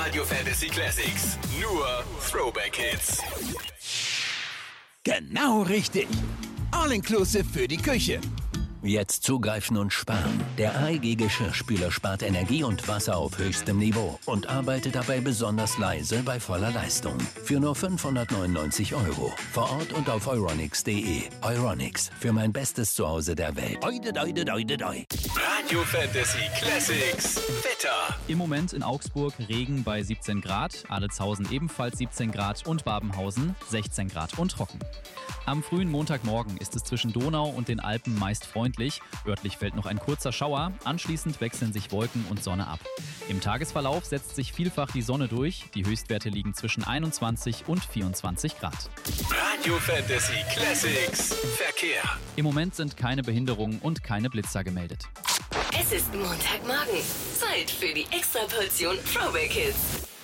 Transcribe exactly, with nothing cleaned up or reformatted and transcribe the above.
Radio Fantasy Classics. Nur Throwback Hits. Genau richtig. All-inclusive für die Küche. Jetzt zugreifen und sparen. Der A E G Geschirrspüler spart Energie und Wasser auf höchstem Niveau und arbeitet dabei besonders leise bei voller Leistung. Für nur fünfhundertneunundneunzig Euro. Vor Ort und auf euronics punkt de. Euronics, für mein bestes Zuhause der Welt. Oide, oide, oide, oide. Radio Fantasy Classics. Wetter. Im Moment in Augsburg Regen bei siebzehn Grad, Aletshausen ebenfalls siebzehn Grad und Babenhausen sechzehn Grad und trocken. Am frühen Montagmorgen ist es zwischen Donau und den Alpen meist freundlich. Örtlich fällt noch ein kurzer Schauer, anschließend wechseln sich Wolken und Sonne ab. Im Tagesverlauf setzt sich vielfach die Sonne durch. Die Höchstwerte liegen zwischen einundzwanzig und vierundzwanzig Grad. Radio Fantasy Classics. Verkehr. Im Moment sind keine Behinderungen und keine Blitzer gemeldet. Es ist Montagmorgen. Zeit für die Extraportion Throwback Hits.